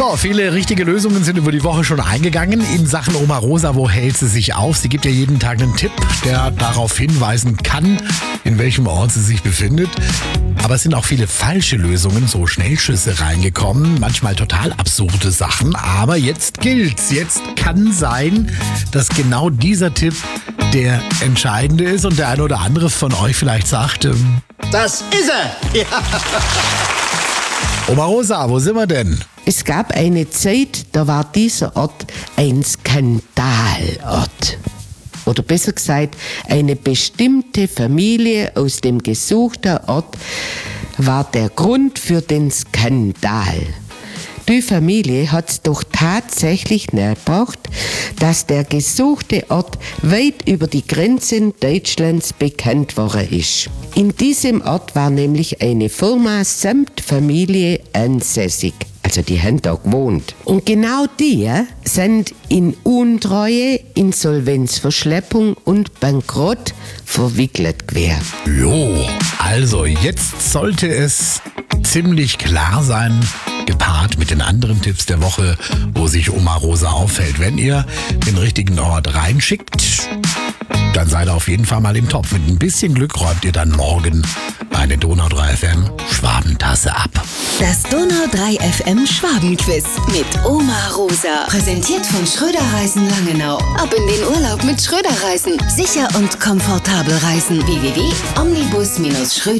So, viele richtige Lösungen sind über die Woche schon eingegangen. In Sachen Oma Rosa, wo hält sie sich auf? Sie gibt ja jeden Tag einen Tipp, der darauf hinweisen kann, in welchem Ort sie sich befindet. Aber es sind auch viele falsche Lösungen, so Schnellschüsse reingekommen. Manchmal total absurde Sachen. Aber jetzt gilt's. Jetzt kann sein, dass genau dieser Tipp der entscheidende ist und der eine oder andere von euch vielleicht sagt, das ist er! Ja. Oma Rosa, wo sind wir denn? Es gab eine Zeit, da war dieser Ort ein Skandalort. Oder besser gesagt, eine bestimmte Familie aus dem gesuchten Ort war der Grund für den Skandal. Die Familie hat es doch tatsächlich nachgebracht, dass der gesuchte Ort weit über die Grenzen Deutschlands bekannt worden ist. In diesem Ort war nämlich eine Firma samt Familie ansässig. Also die haben da gewohnt. Und genau die sind in Untreue, Insolvenzverschleppung und Bankrott verwickelt gewesen. Jo, also jetzt sollte es ziemlich klar sein, gepaart mit den anderen Tipps der Woche, wo sich Oma Rosa aufhält. Wenn ihr den richtigen Ort reinschickt, dann seid ihr auf jeden Fall mal im Topf. Mit ein bisschen Glück räumt ihr dann morgen eine Donau 3 FM Schwabentasse ab. Das Donau 3 FM Schwabenquiz mit Oma Rosa. Präsentiert von Schröder Reisen Langenau. Ab in den Urlaub mit Schröder Reisen. Sicher und komfortabel reisen. www.omnibus-schröder.at